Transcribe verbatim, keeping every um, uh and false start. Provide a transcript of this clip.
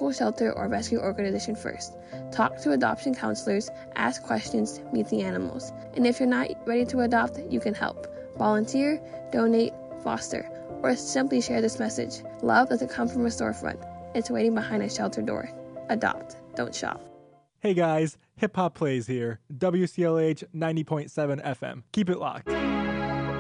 local shelter or rescue organization first. Talk to adoption counselors, ask questions, meet the animals. And if you're not ready to adopt, you can help. Volunteer, donate, foster, or simply share this message. Love doesn't come from a storefront. It's waiting behind a shelter door. Adopt, don't shop. Hey guys, Hip Hop Plays here, W C L H ninety point seven F M. Keep it locked.